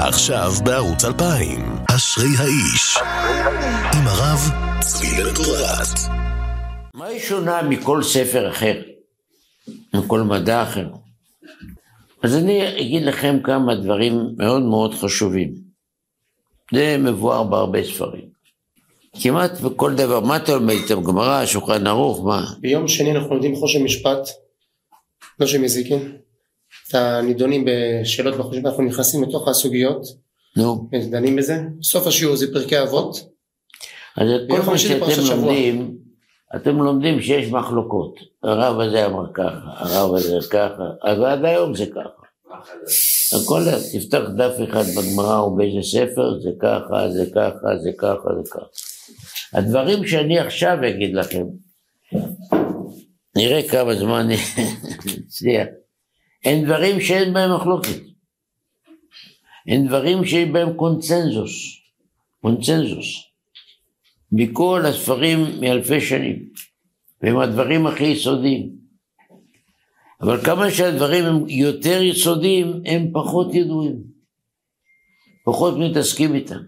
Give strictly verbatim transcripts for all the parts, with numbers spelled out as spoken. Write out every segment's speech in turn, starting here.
עכשיו בערוץ אלפיים, אשרי האיש, עם הרב צבי בן פורת. מה היא שונה מכל ספר אחר, מכל מדע אחר? אז אני אגיד לכם כמה דברים מאוד מאוד חשובים. זה מבואר בהרבה ספרים. כמעט בכל דבר, מה אתה לומד איתם? גמרא, שולחן ערוך, מה? ביום שני אנחנו לומדים חושן משפט, לא שמזיקין. את הנידונים בשאלות בחושן, אנחנו נכנסים לתוך הסוגיות, נו. ודנים בזה. סוף השיעור זה פרקי אבות. אז כל מה שאתם לומדים, אתם לומדים שיש מחלוקות. הרב הזה אמר ככה, הרב הזה ככה, אז עד היום זה ככה. הכל, תפתח דף אחד בגמרא או באיזה ספר, זה ככה, זה ככה, זה ככה, זה ככה. הדברים שאני עכשיו אגיד לכם, נראה כמה זמן נצליח. אין דברים שאין בהם מחלוקת. אין דברים שאין בהם קונצנזוס. קונצנזוס. מכל הספרים מאלפי שנים. והם הדברים הכי יסודיים. אבל כמה שהדברים הם יותר יסודיים, הם פחות ידועים. פחות מתעסקים איתם.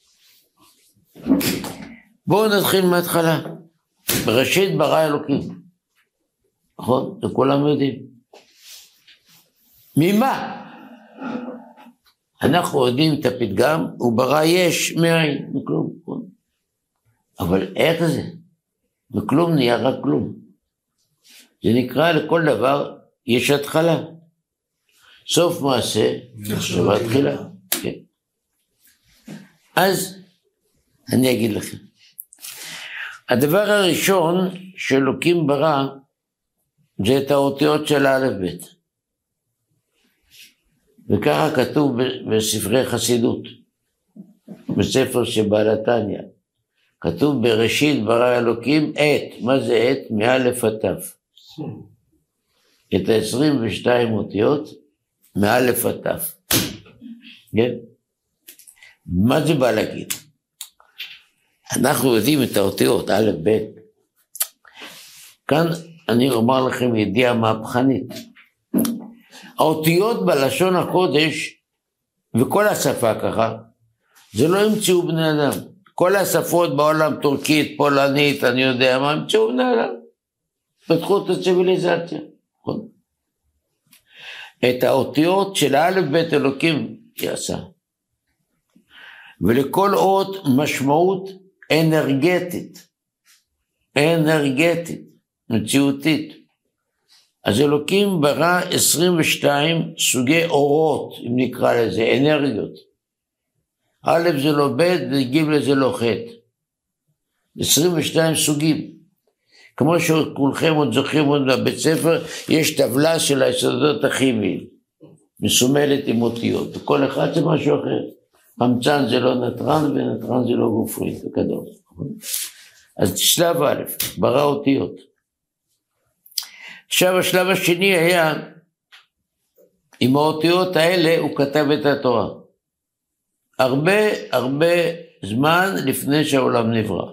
בואו נתחיל מההתחלה. בראשית ברא אלוקים. נכון? זה כולם יודעים. ממה? אנחנו יודעים את הפתגם, הוא ברא יש מאין, מכלום. אבל איך זה? מכלום נהיה רק כלום. זה נקרא לכל דבר, יש התחלה. סוף מעשה, שווה תחילה. כן. אז אני אגיד לכם. הדבר הראשון שאלוקים ברא, זה את האותיות של האלף בית. וככה כתוב בספרי חסידות, בספר שבעל התניא. כתוב בראשית ברא אלוקים את, מה זה את? מאלף עד תף. את ה-עשרים ושתיים אותיות מאלף עד תף. כן? מה זה בא להגיד? אנחנו יודעים את האותיות, א' ב'. כאן אני אומר לכם ידיעה מהפכנית. האותיות בלשון הקודש, וכל השפה ככה, זה לא המציאו בני אדם. כל השפות בעולם, טורקית, פולנית, אני יודע מה, המציאו בני אדם. פתחו את הציביליזציה. את האותיות של האלף בית אלוקים יעשה. ולכל אות משמעות אנרגטית. אנרגטית, מציאותית. אז אלוקים ברא עשרים ושתיים סוגי אורות, אם נקרא לזה, אנרגיות. א' זה לא ב' וג' זה לא ח'. עשרים ושתיים סוגים. כמו שכולכם עוד זוכרים עוד בבית ספר, יש טבלה של היסודות הכימיים, מסומלת עם אותיות, וכל אחד זה משהו אחר. חמצן זה לא נתרן, ונתרן זה לא גופרית, וכדומה. אז שלב א', ברא אותיות. עכשיו השלב השני היה, עם האותיות האלה הוא כתב את התורה. הרבה הרבה זמן לפני שהעולם נברא.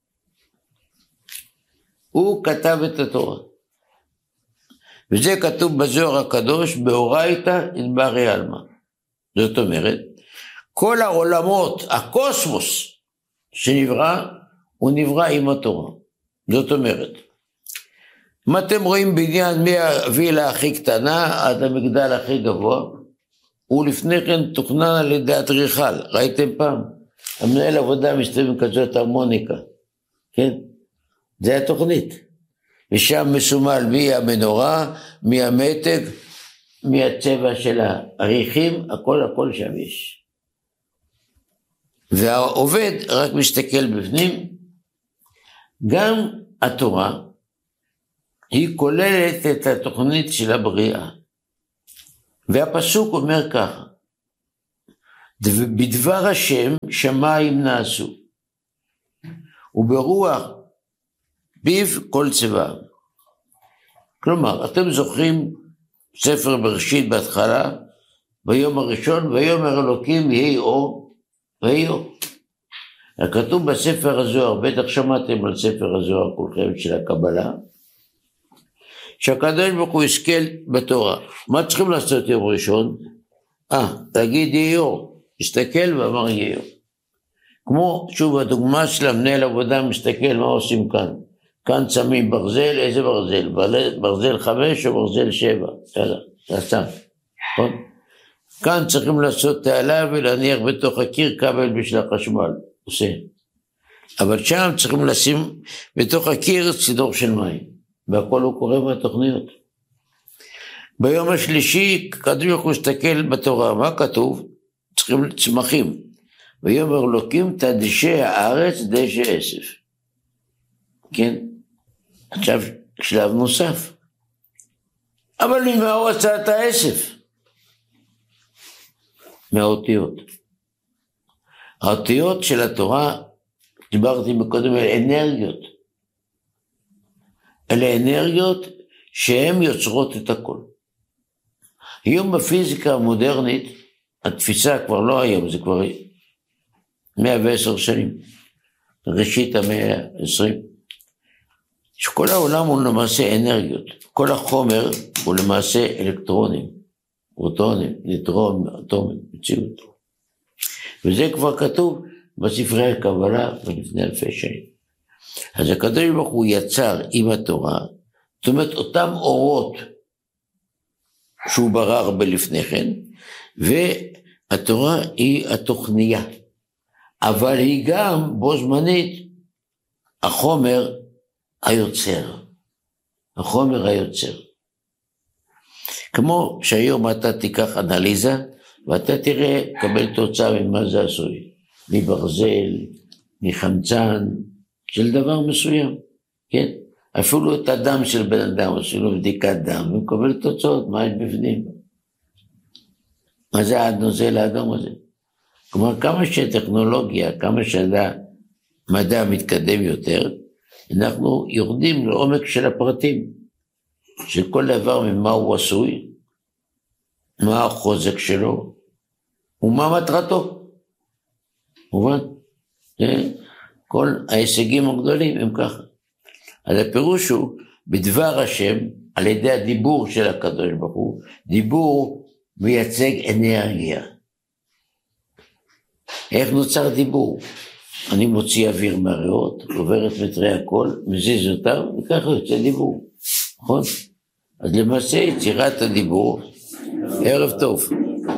הוא כתב את התורה. וזה כתוב בזוהר הקדוש, באורייתא דברי עלמא. זאת אומרת, כל העולמות, הקוסמוס שנברא, הוא נברא עם התורה. זאת אומרת, אם אתם רואים בניין מהווילה הכי קטנה עד המגדל הכי גבוה, הוא לפני כן תוכנן על ידי אדריכל, ראיתם פעם? המנהל עבודה מסתובב עם כזאת הרמוניקה, כן? זה התוכנית. ושם מסומל מי המנורה, מי המתג, מי הצבע של העריכים, הכל הכל שם יש. והעובד רק מסתכל בפנים, גם התורה, היא כוללת את התוכנית של הבריאה. והפסוק אומר ככה, בדבר השם שמיים נעשו, וברוח פיו כל צבא. כלומר, אתם זוכרים ספר בראשית בהתחלה, ביום הראשון, ויאמר אלוקים יהי אור, ויהי אור. כתוב בספר הזוהר, בטח שמעתם על ספר הזוהר כולכם של הקבלה, שהקדוש ברוך הוא יזכה בתורה. מה צריכים לעשות יום ראשון? אה, תגיד יהי אור. הסתכל ואמר יהיה. כמו, שוב, הדוגמה של המנהל עבודה מסתכל מה עושים כאן. כאן שמים ברזל, איזה ברזל? ברזל חמש או ברזל שבע? יאללה, זה שם. נכון? כאן צריכים לעשות תעלה ולהניח בתוך הקיר כבל בשביל החשמל. עושה. אבל שם צריכים לשים בתוך הקיר סידור של מים. והכל הוא קורא בתוכניות. ביום השלישי, כתוב הוא מסתכל בתורה, מה כתוב? צריכים צמחים. ויאמר אלוקים תדשא הארץ דשא עשב. כן? עכשיו שלב נוסף. אבל ממה הוא עשה את העשב? מהאותיות. האותיות של התורה, דיברתי מקודם על אנרגיות. אלה אנרגיות שהן יוצרות את הכל. היום בפיזיקה המודרנית, התפיסה כבר לא היום, זה כבר מאה ועשר שנים, ראשית המאה העשרים, שכל העולם הוא למעשה אנרגיות, כל החומר הוא למעשה אלקטרונים, פרוטונים, ניטרון, אטומים, מציאות. וזה כבר כתוב בספרי הקבלה ולפני אלפי שנים. אז הקדוש ברוך הוא יצר עם התורה, זאת אומרת אותם אורות שהוא ברא הרבה לפני כן, והתורה היא התוכניה, אבל היא גם בו זמנית החומר היוצר, החומר היוצר. כמו שהיום אתה תיקח אנליזה, ואתה תראה, קבל תוצאה ממה זה עשוי, מברזל, מחמצן, של דבר מסוים, כן? אפילו את הדם של בן אדם, עשו לו בדיקת דם, ומקבל תוצאות, מה יש בפנים? מה זה הנוזל האדום הזה? כלומר, כמה שטכנולוגיה, כמה שהמדע מתקדם יותר, אנחנו יורדים לעומק של הפרטים, של כל דבר ממה הוא עשוי, מה החוזק שלו, ומה מטרתו. מובן? כל ההישגים הגדולים הם ככה. אז הפירוש הוא, בדבר השם, על ידי הדיבור של הקדוש ברוך הוא, דיבור מייצג אנרגיה. איך נוצר דיבור? אני מוציא אוויר מהריאות, עובר את מטרי הכל, מזיז אותם, וככה יוצא דיבור. נכון? אז למעשה יצירת הדיבור, ערב טוב.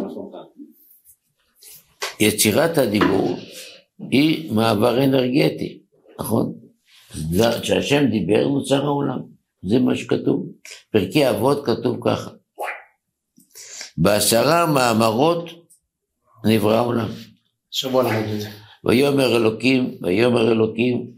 יצירת הדיבור היא מעבר אנרגטי, נכון? כשהשם דיבר נוצר העולם, זה מה שכתוב. פרקי אבות כתוב ככה. בעשרה מאמרות נברא העולם. שבוע נגיד את זה. ויאמר אלוקים, ויאמר אלוקים,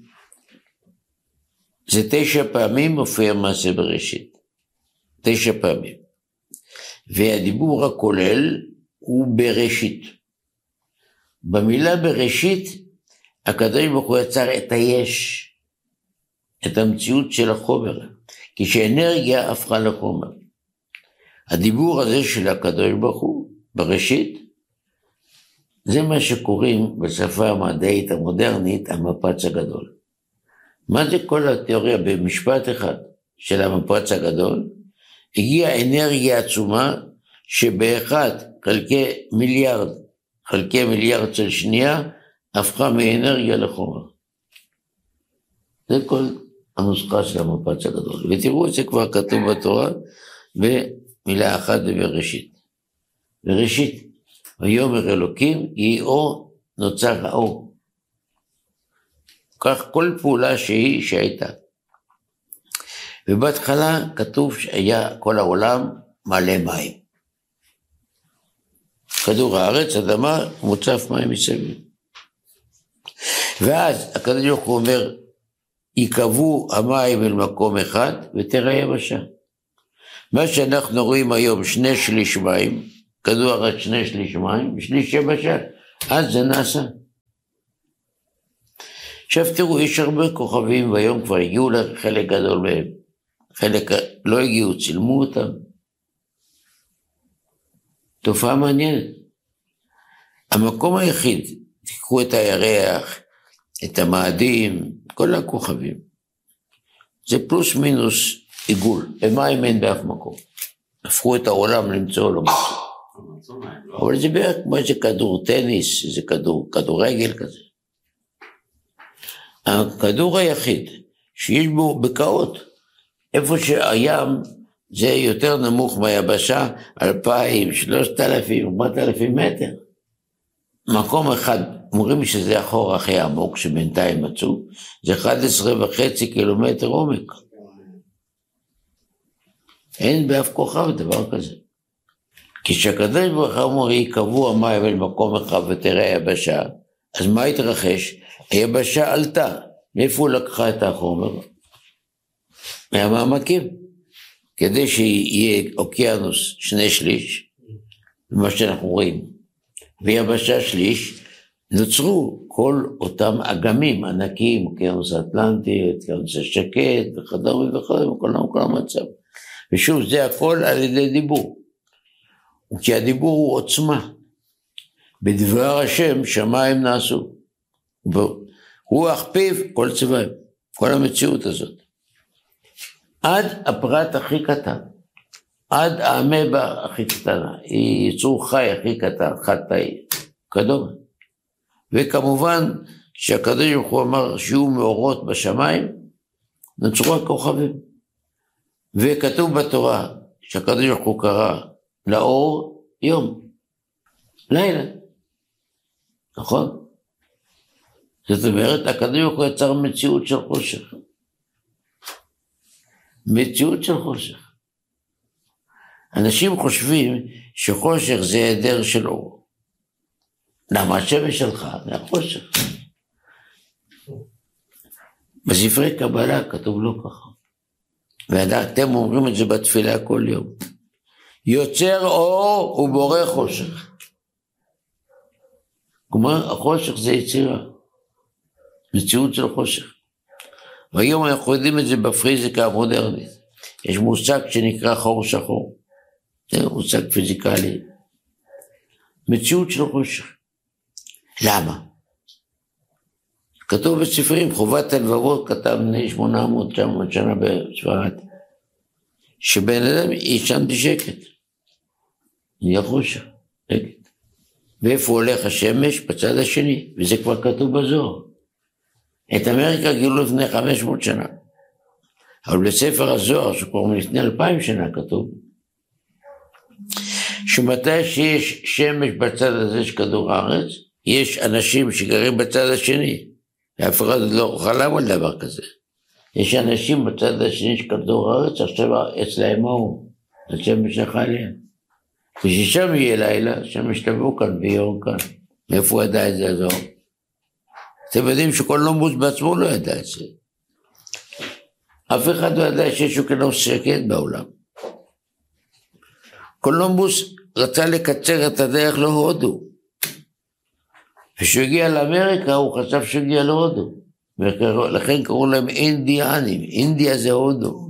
זה תשע פעמים מופיע מעשה בראשית. תשע פעמים. והדיבור הכולל הוא בראשית. במילה בראשית, הקדוש ברוך הוא יצר את היש, את המציאות של החומר, כשאנרגיה הפכה לחומר. הדיבור הזה של הקדוש ברוך הוא, בראשית, זה מה שקוראים בשפה המדעית המודרנית, המפץ הגדול. מה זה כל התיאוריה במשפט אחד של המפץ הגדול? הגיעה אנרגיה עצומה שבאחד חלקי מיליארד, חלקי מיליארד של שנייה, הפכה מאנרגיה לחומר. זה כל הנוסחה של המפץ הגדול. ותראו את זה כבר כתוב בתורה, במילה אחת בראשית. בראשית, ויאמר אלוקים, יהי אור, נוצר האור. כך כל פעולה שהיא שהייתה. ובהתחלה כתוב שהיה כל העולם מלא מים. כדור הארץ, אדמה, מוצף מים מסביב. ואז הקדוש ברוך הוא אומר, יקבעו המים אל מקום אחד ותראה יבשה. מה שאנחנו רואים היום, שני שליש מים, כדור הארץ שני שליש מים, שליש יבשה, אז זה נעשה. עכשיו תראו, יש הרבה כוכבים, והיום כבר הגיעו לחלק גדול מהם. חלק לא הגיעו, צילמו אותם. תופעה מעניינת. המקום היחיד, תקחו את הירח, את המאדים, כל הכוכבים. זה פלוס מינוס עיגול, במים אין באף מקום. הפכו את העולם למצוא לו מצוא. אבל זה בערך כמו איזה כדור טניס, איזה כדור, כדורגל כזה. הכדור היחיד שיש בו בקעות, איפה שהים זה יותר נמוך מהיבשה, אלפיים, שלושת אלפים, ארבעת אלפים מטר. מקום אחד, אומרים שזה החור הכי עמוק שבינתיים מצאו, זה אחד עשר וחצי קילומטר עומק. אין באף כוכב דבר כזה. כשהקדוש ברוך הוא אומר, יקבעו המים אל מקום אחד ותראה היבשה, אז מה התרחש? היבשה עלתה. מאיפה הוא לקחה את החומר? מהמעמקים. כדי שיהיה אוקיינוס שני שליש, מה שאנחנו רואים, ויבשה שליש, נוצרו כל אותם אגמים ענקיים, אוקיינוס האטלנטי, אוקיינוס השקט, וכדומה וכדומה, כל כל המצב. ושוב, זה הכל על ידי דיבור. כי הדיבור הוא עוצמה. בדבר השם שמיים נעשו. רוח פיו כל צבעים, כל המציאות הזאת. עד הפרט הכי קטן, עד האמבה הכי קטנה, היא יצור חי הכי קטן, חד תאי, כדומה. וכמובן שהקדוש ברוך הוא אמר שיהיו מאורות בשמיים, נוצרו הכוכבים. וכתוב בתורה שהקדוש ברוך הוא קרא לאור יום, לילה, נכון? זאת אומרת, הקדוש ברוך הוא יצר מציאות של חושך. מציאות של חושך. אנשים חושבים שחושך זה היעדר של אור. למה השמש שלך? זה החושך. בספרי קבלה כתוב לא ככה. ואתם אומרים את זה בתפילה כל יום. יוצר אור ובורא חושך. כלומר, החושך זה יצירה. מציאות של חושך. והיום אנחנו יודעים את זה בפיזיקה המודרנית. יש מושג שנקרא חור שחור. זה מושג פיזיקלי. מציאות של חושך. למה? כתוב בספרים, חובת הלבבות כתב בני שמונה מאות תשע מאות שנה בספרד, שבן אדם ישן בשקט. נהיה חושך, שקט. ואיפה הולך השמש? בצד השני, וזה כבר כתוב בזוהר. את אמריקה גילו לפני חמש מאות שנה. אבל בספר הזוהר, שכבר מלפני אלפיים שנה כתוב, שמתי שיש שמש בצד הזה של כדור הארץ, יש אנשים שגרים בצד השני, ואף אחד לא חלם על דבר כזה. יש אנשים בצד השני של כדור הארץ, עכשיו אצלהם האור, השמש נחל עליהם. וששם יהיה לילה, שמש תבוא כאן ויור כאן. מאיפה הוא ידע את זה הזוהר? אתם יודעים שקולומבוס בעצמו לא ידע את זה. אף אחד לא ידע שיש אוקיינוס שקט בעולם. קולומבוס רצה לקצר את הדרך להודו. כשהוא הגיע לאמריקה הוא חשב שהוא הגיע להודו. ולכן קראו להם אינדיאנים. אינדיה זה הודו.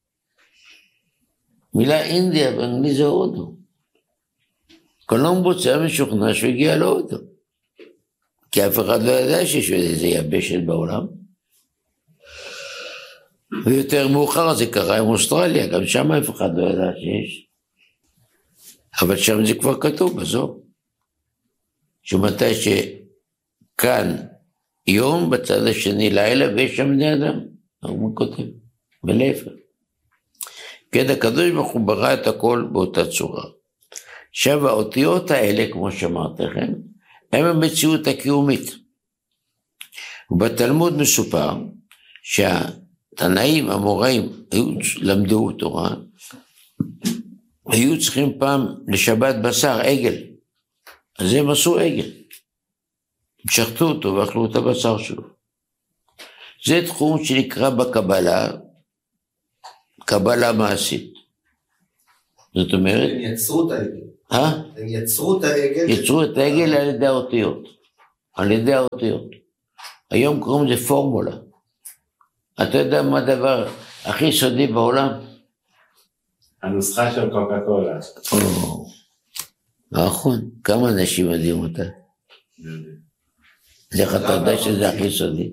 מילה אינדיה באנגלית זה הודו. קולומבוס היה משוכנע שהוא הגיע להודו. כי אף אחד לא ידע שיש איזה יבשת בעולם. ויותר מאוחר זה קרה עם אוסטרליה, גם שם אף אחד לא ידע שיש. אבל שם זה כבר כתוב בזוהר. שמתי שכאן יום, בצד השני לילה, ויש שם בני אדם. הוא כותב, בלהפך. כן, הקדוש ברוך הוא ברא את הכל באותה צורה. עכשיו האותיות האלה, כמו שאמרתי לכם, הם המציאות הקיומית. ובתלמוד מסופר שהתנאים, המוראים, למדו תורה, היו צריכים פעם לשבת בשר, עגל. אז הם עשו עגל. שחטו אותו ואכלו את הבשר שלו. זה תחום שנקרא בקבלה, קבלה מעשית. זאת אומרת... הם יצרו את העגל. אה? הם יצרו את העגל. יצרו את העגל על ידי האותיות. על ידי האותיות. היום קוראים לזה פורמולה. אתה יודע מה הדבר הכי סודי בעולם? הנוסחה של קוקה קולה. נכון, כמה אנשים יודעים אותה? זה איך אתה יודע שזה הכי סודי.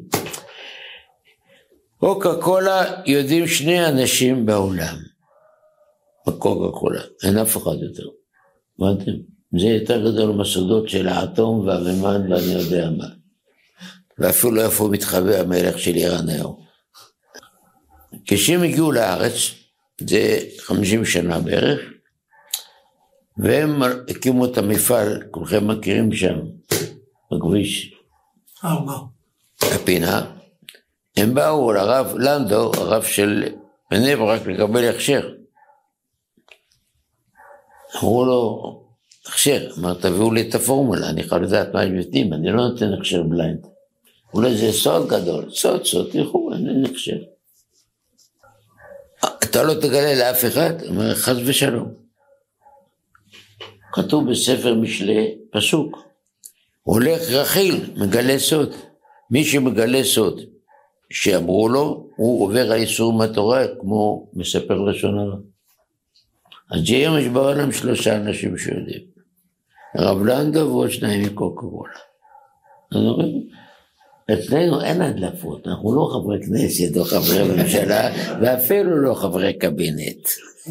קוקה קולה יודעים שני אנשים בעולם. בקוקה קולה, אין אף אחד יותר. הבנתם? זה יותר גדול מהסודות של האטום והמימן ואני יודע מה. ואפילו איפה מתחבא המלך של ירמיהו. כשהם הגיעו לארץ, זה חמישים שנה בערך, והם הקימו את המפעל, כולכם מכירים שם, בכביש. ארבע. הפינה. הם באו לרב לנדו, הרב של בני ברק, לקבל הכשר. אמרו לו, הכשר, אמר, תביאו לי את הפורמולה, אני יכול לדעת מה יש בפנים, אני לא נותן הכשר בליינד. אולי זה סוד גדול, סוד, סוד, תלכו, אני הכשר. אתה לא תגלה לאף אחד, אומר, חס ושלום. כתוב בספר משלי, פסוק, הולך רכיל, מגלה סוד. מי שמגלה סוד, שאמרו לו, הוא עובר האיסור מהתורה, כמו מספר לשון הרע. אז היום יש בעולם שלושה אנשים שיודעים. הרב לנדו ועוד שניים מקוקה קולה. אז אומרים, אצלנו אין הדלפות, אנחנו לא חברי כנסת או חברי ממשלה, ואפילו לא חברי קבינט.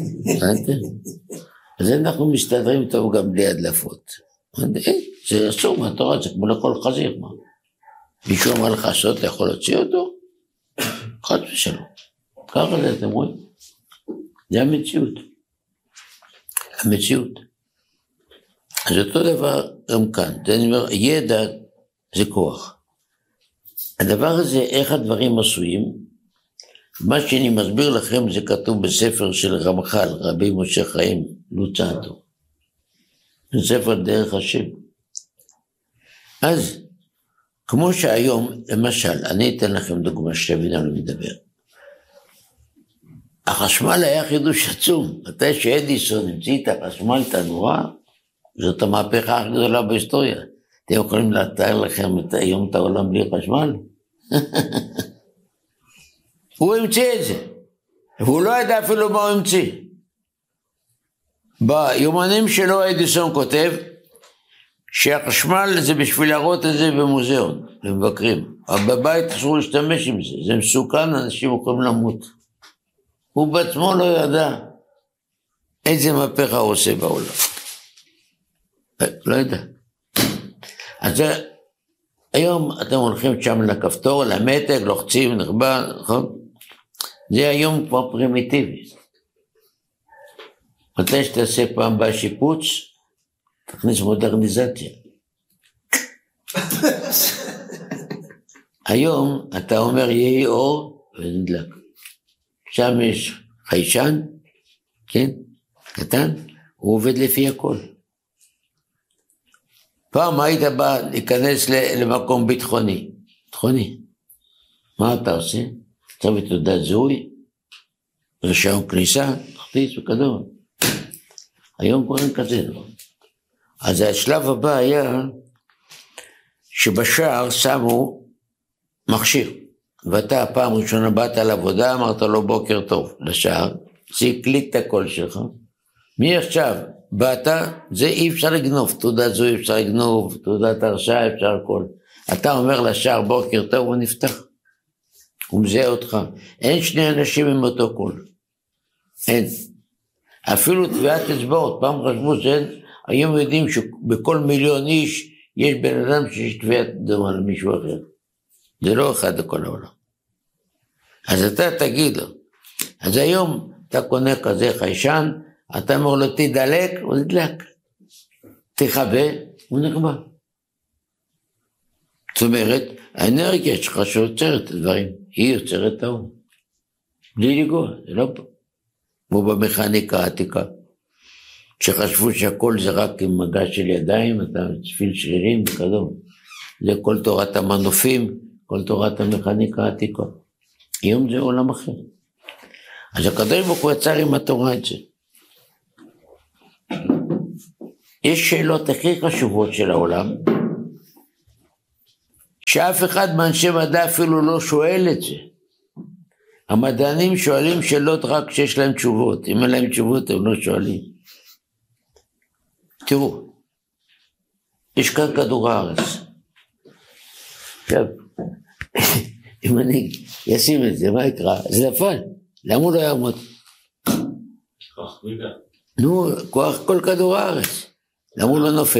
אז אנחנו מסתדרים טוב גם בלי הדלפות. זה אסור מהתורה, זה כמו לכל חזיר. מישהו אמר לך לעשות, אתה יכול להוציא אותו? חד ושלום. ככה זה, אתם רואים? זה המציאות. המציאות. אז אותו דבר גם כאן. זה אומר, ידע זה כוח. הדבר הזה, איך הדברים עשויים, מה שאני מסביר לכם זה כתוב בספר של רמח"ל, רבי משה חיים לוצאטו. זה ספר דרך השם. אז, כמו שהיום, למשל, אני אתן לכם דוגמה שתבינו אני מדבר. החשמל היה חידוש עצום. מתי שאדיסון המציא את החשמל, את הנורה, זאת המהפכה הכי גדולה בהיסטוריה. אתם יכולים לתאר לכם את היום את העולם בלי חשמל? הוא המציא את זה. והוא לא ידע אפילו מה הוא המציא. ביומנים שלו אדיסון כותב, שהחשמל זה בשביל להראות את זה במוזיאון, למבקרים. אבל בבית אסור להשתמש עם זה, זה מסוכן, אנשים יכולים למות. הוא בעצמו לא ידע איזה מהפכה הוא עושה בעולם. לא יודע. אז היום אתם הולכים שם לכפתור, למתג, לוחצים, נחבא, נכון? זה היום כבר פרימיטיבי. מתי שתעשה פעם בשיפוץ, תכניס מודרניזציה. היום אתה אומר יהי אור ונדלק. שם יש חיישן, כן, קטן, הוא עובד לפי הכל. פעם היית בא להיכנס למקום ביטחוני, ביטחוני. מה אתה עושה? צריך תעודת זיהוי, רישיון כניסה, תכניס וכדומה. היום קוראים כזה דבר. אז השלב הבא היה שבשער שמו מכשיר, ואתה הפעם ראשונה באת לעבודה, אמרת לו בוקר טוב לשער, זה הקליט את הקול שלך, מי עכשיו באת, זה אי אפשר לגנוב, תעודת זו אי אפשר לגנוב, תעודת הרשעה אפשר הכל, אתה אומר לשער בוקר טוב, הוא נפתח, הוא מזהה אותך, אין שני אנשים עם אותו קול, אין, אפילו טביעת אצבעות, פעם חשבו שאין, היום יודעים שבכל מיליון איש יש בן אדם שיש טביעת דומה למישהו אחר. זה לא אחד לכל העולם. אז אתה תגיד לו, אז היום אתה קונה כזה חיישן, אתה אומר לו תדלק, הוא נדלק. תחבא, הוא נכבה. זאת אומרת, האנרגיה שלך שיוצרת את הדברים, היא יוצרת את האור. בלי לגוע, זה לא פה. כמו במכניקה העתיקה. שחשבו שהכל זה רק עם מגע של ידיים, אתה צפיל שרירים וכדומה. זה כל תורת המנופים, כל תורת המכניקה העתיקה. היום זה עולם אחר. אז הקדוש ברוך הוא יצר עם התורה את זה. יש שאלות הכי חשובות של העולם, שאף אחד מאנשי מדע אפילו לא שואל את זה. המדענים שואלים שאלות רק כשיש להם תשובות. אם אין להם תשובות הם לא שואלים. תראו, יש כאן כדור הארץ. עכשיו, אם אני אשים את זה, מה יקרה? זה נפל. למה הוא לא יעמוד? כוח כבידה. נו, כוח כל כדור הארץ. למה הוא לא נופל?